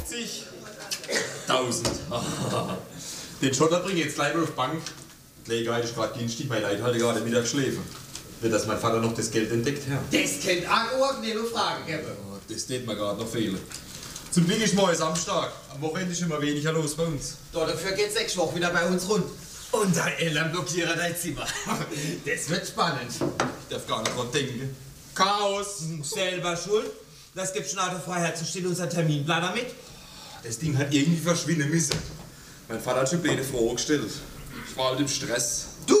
Den Schotter bringe ich jetzt gleich mal auf die Bank. Die Gelegenheit ist gerade günstig, mein Leid hatte gerade Mittagsschläfe. Wird, dass mein Vater noch das Geld entdeckt hat. Das kennt auch nicht nur Fragen geben. Oh, das tät mir gerade noch fehlen. Zum Glück ist morgen Samstag. Am Wochenende ist immer weniger los bei uns. Dafür geht's nächste Woche wieder bei uns rund. Und deine Eltern blockieren dein Zimmer. Das wird spannend. Ich darf gar nicht dran denken. Chaos! Selber schuld. Das gibt schon Auto Freiheit, so steht unser Terminplaner mit. Das Ding hat irgendwie verschwinden müssen. Mein Vater hat schon beide Fragen gestellt. Ich war halt im Stress. Du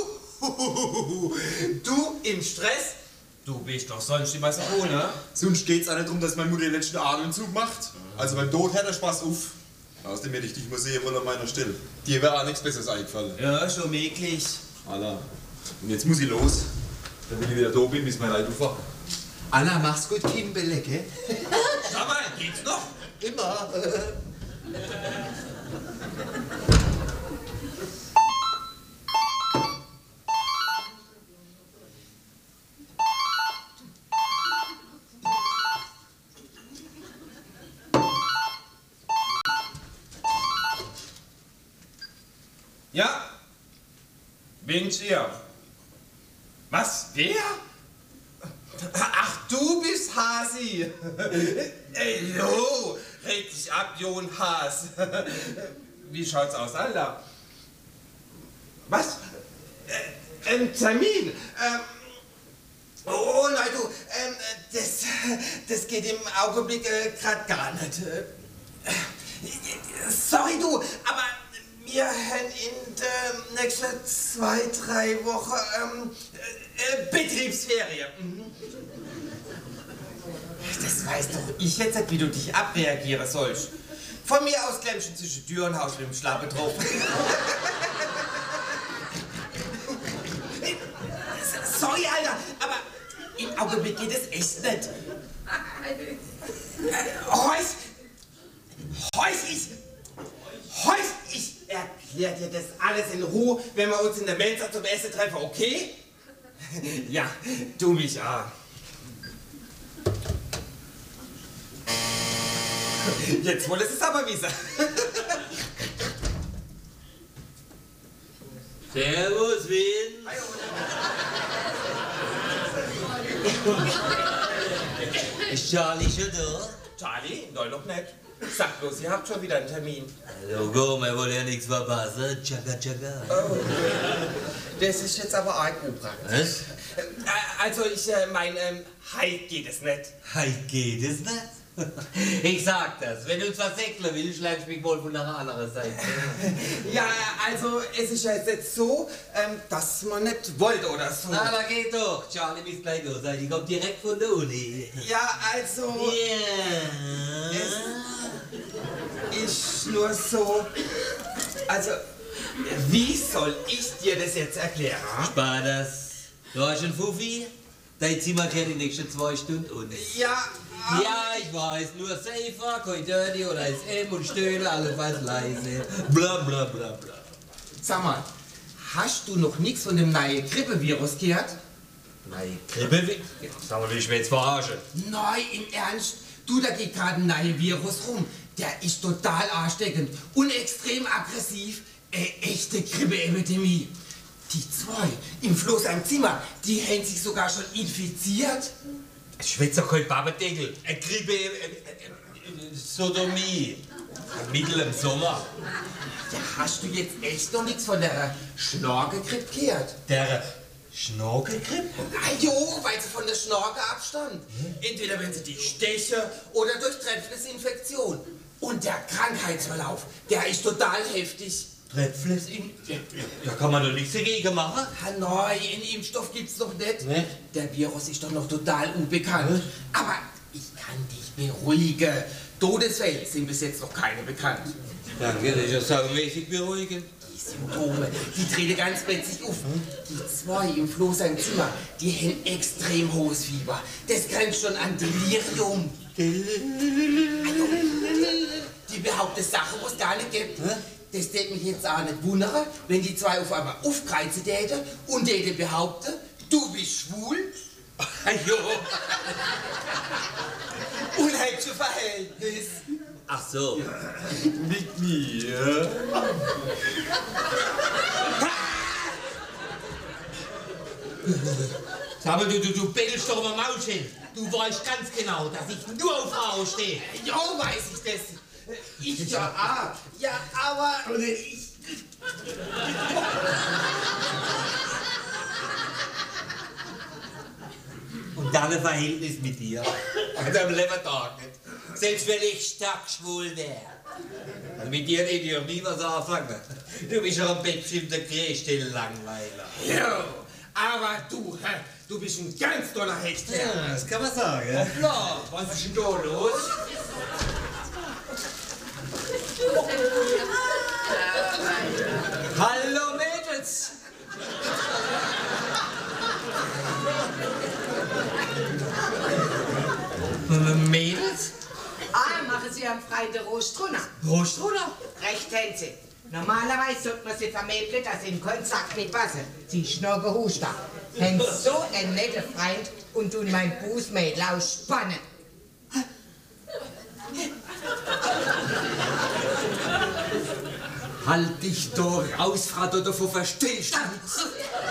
im Stress? Du bist doch sonst immer so ohne. Sonst geht's auch nicht darum, dass meine Mutter den letzten Atemzug macht. Also beim Tod hört der Spaß auf. Außerdem hätte ich dich mal sehen wollen an meiner Stelle. Dir wäre auch nichts Besseres eingefallen. Ja, schon möglich. Alla. Und jetzt muss ich los. Damit ich wieder da bin, bis mein Leid aufwacht. Anna, mach's gut, Kimbele, gell? Sag mal, geht's noch? Immer. Ja? Bin's hier? Was? Wer? Ach, du bist Hasi. Ey, jo, reg dich ab, Jon Haas. Wie schaut's aus, Alter? Was? Ein Termin? Oh nein, du, das geht im Augenblick grad gar nicht. Sorry, du, aber wir haben in den nächsten 2-3 Wochen Betriebsferien. Das weiß doch ich jetzt nicht, wie du dich abreagieren sollst. Von mir aus klemmst du zwischen Tür und Haus mit dem Schlappe drauf. Sorry, Alter, aber im Augenblick geht es echt nicht. Ich erklär dir das alles in Ruhe, wenn wir uns in der Mensa zum Essen treffen, okay? Ja, du mich auch. Jetzt wolltest du es aber wissen. Servus, Wien. Ist Charlie schon da? Charlie? Nein, noch nicht. Sag bloß, ihr habt schon wieder einen Termin. Logo, wir wollen ja nichts verpassen. Tschakka, tschakka. Oh, das ist jetzt aber arg unpraktisch. Was? Also, ich meine, heute geht es nicht. Heute geht es nicht? Ich sag das, wenn du uns versäckeln willst, schlägst du mich wohl von der anderen Seite. Ja, also, es ist ja jetzt so, dass man nicht wollte oder so. Na, da geht doch. Charlie, bis gleich da sein. Die kommt direkt von der Uni. Ja, also... Ja. Es ist nur so... Also, wie soll ich dir das jetzt erklären? Spar das. Du hast einen Fuffi? Dein Zimmer kehrt die nächsten 2 Stunden und. Ja, ja, ich weiß, nur Safer, kein Dirty oder SM und Stöhne, allenfalls leise. Bla bla bla bla. Sag mal, hast du noch nichts von dem neuen Grippevirus gehört? Nein, Grippevirus? Sag mal, will ich mich jetzt verarschen? Nein, im Ernst. Du, da geht gerade ein neuer Virus rum. Der ist total ansteckend und extrem aggressiv. Echte Grippeepidemie. Die 2 im Floß am Zimmer, die haben sich sogar schon infiziert. Schwätzt doch kein Babendeckel. Eine Grippe, Sodomie. Mittel im Sommer. Ja, hast du jetzt echt noch nichts von der Schnorkelgrippe gehört? Der Schnorkelgrippe? Jo, weil sie von der Schnorke abstammt. Entweder wenn sie dich stechen oder durch Tränenflussinfektion. Und der Krankheitsverlauf, der ist total heftig. Da kann man doch nichts dagegen machen. Nein, einen Impfstoff gibt's noch nicht. Ne? Der Virus ist doch noch total unbekannt. Aber ich kann dich beruhigen. Todesfälle sind bis jetzt noch keine bekannt. Danke, das ist ja saumäßig beruhigend. Die Symptome, die treten ganz plötzlich auf. Die 2 im Floß am Zimmer, die haben extrem hohes Fieber. Das grenzt schon an Delirium. Die behaupten Sachen, wo es gar nicht gibt. Das tät mich jetzt auch nicht wundern, wenn die 2 auf einmal aufkreuzen täten und täten behaupten, du bist schwul. Jo. Unheimliche Verhältnis. Ach so. Mit mir. Sag mal, du bettelst doch immer Maul hin. Du weißt ganz genau, dass ich nur auf Frauen stehe. Ja, weiß ich das. Ich ja auch. Ja, aber ich... Und dann ein Verhältnis mit dir. An deinem Lebertag nicht. Selbst wenn ich stark schwul wäre. Also mit dir rede ich auch nie was anfangen. Du bist ja am Bett bestimmt der größte Langweiler. Ja, aber du bist ein ganz toller Hecht, Herr. Ja, das kann man sagen. Hoppla, was ist denn da los? Hallo Mädels! Mädels? Machen Sie am Freitag Rostrunner. Rostrunner? Recht haben Sie. Normalerweise sollte man sie vermäbeln, dass sie in Kontakt mit Wasser. Sie schnorren Huster. Haben so einen netten Freund und tun mein Bußmädel ausspannen. Halt dich doch raus, Frau, davon verstehst du nichts.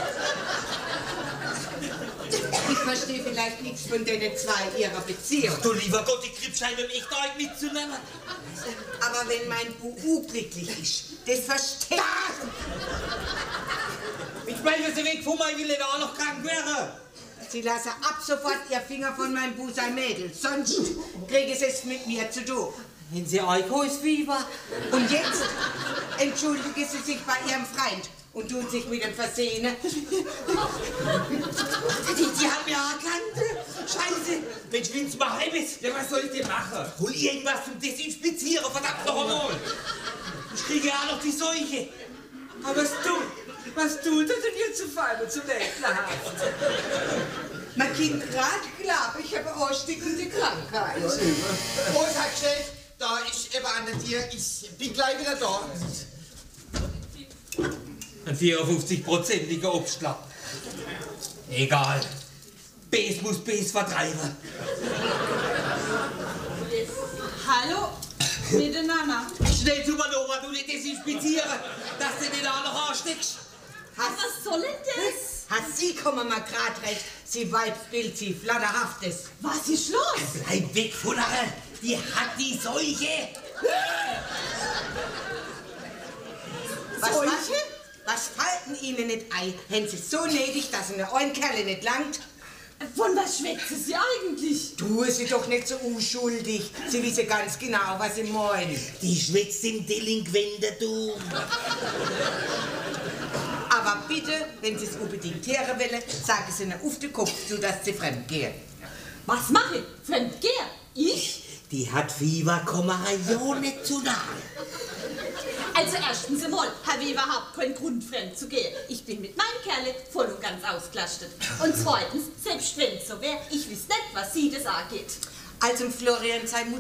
Ich verstehe vielleicht nichts von den zwei ihrer Beziehung. Du lieber Gott, die Krippscheine um echt euch mitzunehmen. Aber wenn mein Bu glücklich ist, das verstehe ich. Ich meine, sie weg von mir, will er auch noch krank wäre. Sie lassen ab sofort ihr Finger von meinem Bu sein Mädel, sonst kriegen sie es mit mir zu tun. Haben Sie Alkoholfieber? Und jetzt entschuldigen sie sich bei ihrem Freund und tun sich mit dem Versehen. Die haben ja erkannt. Scheiße. Mensch, wenn's mal halb ist. Ja, was soll ich denn machen? Hol irgendwas zum Desinfizieren, verdammt noch einmal. Ich kriege ja auch noch die Seuche. Aber was tut er denn jetzt zu fein und zu ekelhaft? Man kann gerade glauben, ich habe eine ansteckende Krankheit. Großartig, Chef, da ich eben an der Tür, ich bin gleich wieder da. Ein 54%iger Obstler. Egal. Bes muss Bes vertreiben. Hallo, miteinander. Schnell zu Manova, du nicht desinfizieren, dass du den auch noch ansteckst. Was soll denn das? Sie kommen mal grad recht, Sie Weibsbild, Sie Flatterhaftes. Was ist los? Bleib weg von ihr, die hat die Seuche. Was falten Ihnen nicht ein? Haben Sie so nötig, dass Ihnen ein Kerl nicht langt? Von was schwätzt Sie eigentlich? Tue Sie doch nicht so unschuldig. Sie wissen ganz genau, was Sie meinen. Die schwätzt im Delinquententum. Aber bitte, wenn Sie es unbedingt hören wollen, sagen Sie ihnen auf den Kopf zu, dass Sie fremd gehen. Was mache ich? Fremdgehen? Ich? Die hat Fieber, komm ja nicht zu nahe. Also erstens einmal habe ich überhaupt keinen Grund, fremd zu gehen. Ich bin mit meinem Kerl voll und ganz ausgelastet. Und zweitens, selbst wenn es so wäre, ich wüsste nicht, was Sie das angeht. Also Florian, sei